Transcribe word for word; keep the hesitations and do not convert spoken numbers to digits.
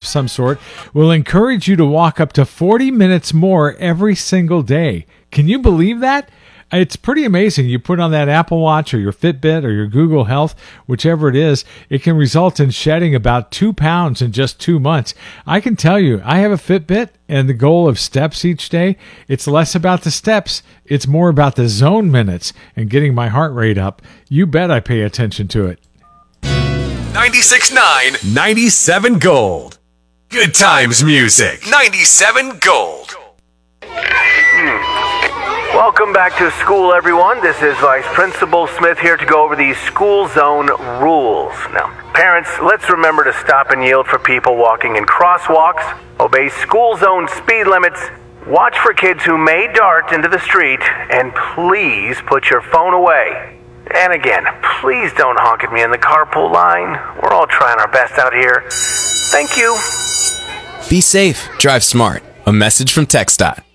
some sort will encourage you to walk up to forty minutes more every single day. Can you believe that? It's pretty amazing. You put on that Apple Watch or your Fitbit or your Google Health, whichever it is, it can result in shedding about two pounds in just two months. I can tell you, I have a Fitbit and the goal of steps each day. It's less about the steps. It's more about the zone minutes and getting my heart rate up. You bet I pay attention to it. ninety-six point nine, ninety-seven Gold. Good times music. ninety-seven Gold. Welcome back to school, everyone. This is Vice Principal Smith here to go over the school zone rules. Now, parents, let's remember to stop and yield for people walking in crosswalks, obey school zone speed limits, watch for kids who may dart into the street, and please put your phone away. And again, please don't honk at me in the carpool line. We're all trying our best out here. Thank you. Be safe. Drive smart. A message from TxDOT.